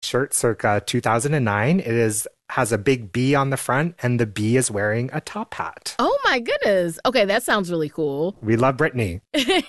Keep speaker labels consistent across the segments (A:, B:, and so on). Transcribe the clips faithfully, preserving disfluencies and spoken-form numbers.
A: shirt circa two thousand nine. It is has a big B on the front, and the B is wearing a top hat.
B: Oh, my goodness. Okay, that sounds really cool.
A: We love Britney.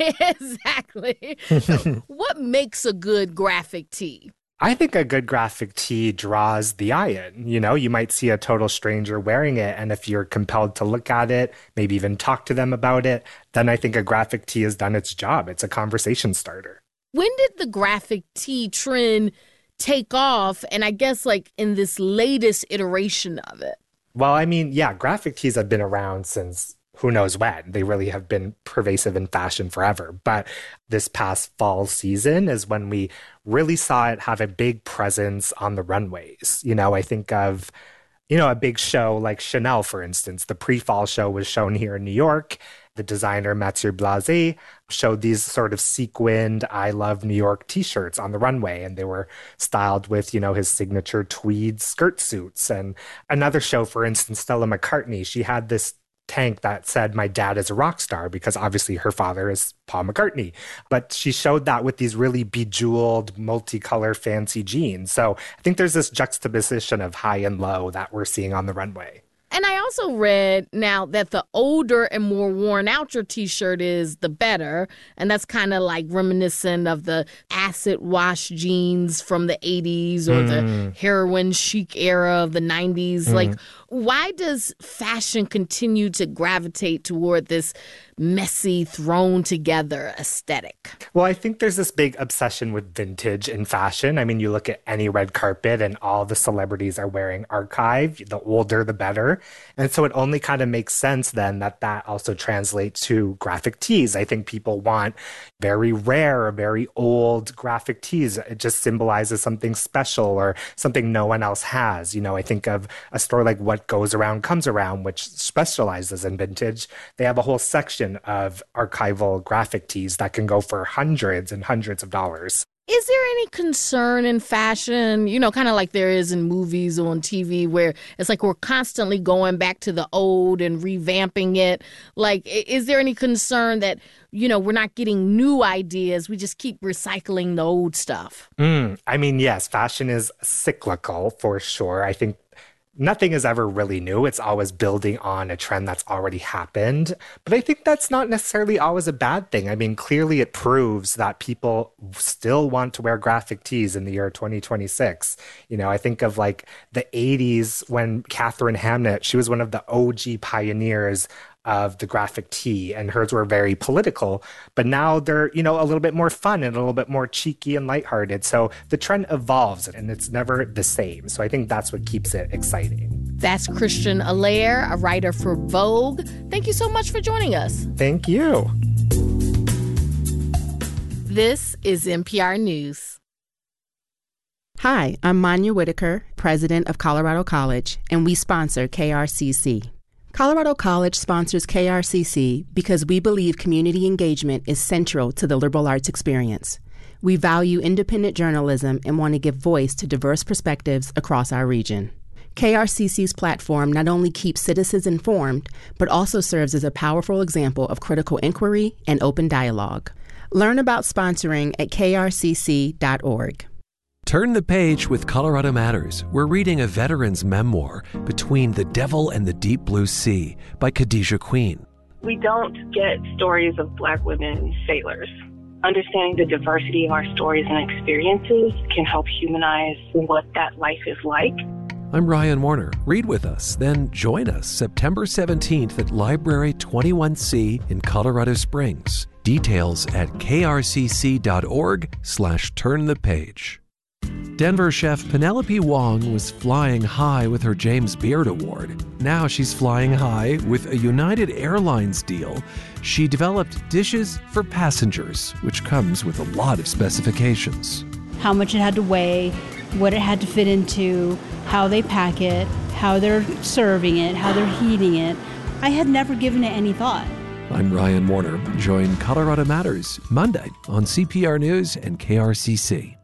B: Exactly. So what makes a good graphic tee?
A: I think a good graphic tee draws the eye in. You know, you might see a total stranger wearing it, and if you're compelled to look at it, maybe even talk to them about it, then I think a graphic tee has done its job. It's a conversation starter.
B: When did the graphic tee trend take off, and I guess like in this latest iteration of it?
A: Well, I mean, yeah, graphic tees have been around since who knows when. They really have been pervasive in fashion forever. But this past fall season is when we really saw it have a big presence on the runways. You know, I think of, you know, a big show like Chanel, for instance. The pre-fall show was shown here in New York. The designer Mathieu Blazy showed these sort of sequined I Love New York t-shirts on the runway, and they were styled with, you know, his signature tweed skirt suits. And another show, for instance, Stella McCartney, she had this tank that said, "My dad is a rock star," because obviously her father is Paul McCartney. But she showed that with these really bejeweled, multicolor, fancy jeans. So I think there's this juxtaposition of high and low that we're seeing on the runway.
B: And I also read now that the older and more worn out your t-shirt is, the better. And that's kind of like reminiscent of the acid wash jeans from the eighties or mm. the heroin chic era of the nineties. Mm. Like, why does fashion continue to gravitate toward this messy, thrown together aesthetic?
A: Well, I think there's this big obsession with vintage in fashion. I mean, you look at any red carpet and all the celebrities are wearing archive. The older, the better. And so it only kind of makes sense then that that also translates to graphic tees. I think people want very rare, very old graphic tees. It just symbolizes something special or something no one else has. You know, I think of a store like What Goes Around Comes Around, which specializes in vintage. They have a whole section of archival graphic tees that can go for hundreds and hundreds of dollars.
B: Is there any concern in fashion, you know, kind of like there is in movies or on T V, where it's like we're constantly going back to the old and revamping it? Like, is there any concern that, you know, we're not getting new ideas? We just keep recycling the old stuff?
A: Mm, I mean, yes, fashion is cyclical for sure. I think nothing is ever really new. It's always building on a trend that's already happened. But I think that's not necessarily always a bad thing. I mean, clearly it proves that people still want to wear graphic tees in the year twenty twenty-six. You know, I think of like the eighties when Catherine Hamnett, she was one of the O G pioneers of the graphic tee, and hers were very political, but now they're, you know, a little bit more fun and a little bit more cheeky and lighthearted. So the trend evolves and it's never the same. So I think that's what keeps it exciting.
B: That's Christian Allaire, a writer for Vogue. Thank you so much for joining us.
A: Thank you.
B: This is N P R News.
C: Hi, I'm Manya Whitaker, president of Colorado College, and we sponsor K R C C. Colorado College sponsors K R C C because we believe community engagement is central to the liberal arts experience. We value independent journalism and want to give voice to diverse perspectives across our region. K R C C's platform not only keeps citizens informed, but also serves as a powerful example of critical inquiry and open dialogue. Learn about sponsoring at k r c c dot org.
D: Turn the page with Colorado Matters. We're reading a veteran's memoir, Between the Devil and the Deep Blue Sea, by Khadijah Queen.
E: We don't get stories of Black women sailors. Understanding the diversity of our stories and experiences can help humanize what that life is like.
D: I'm Ryan Warner. Read with us, then join us September seventeenth at Library twenty-one C in Colorado Springs. Details at k r c c dot org slash turn the page. Denver chef Penelope Wong was flying high with her James Beard Award. Now she's flying high with a United Airlines deal. She developed dishes for passengers, which comes with a lot of specifications.
F: How much it had to weigh, what it had to fit into, how they pack it, how they're serving it, how they're heating it. I had never given it any thought.
D: I'm Ryan Warner. Join Colorado Matters Monday on C P R News and K R C C.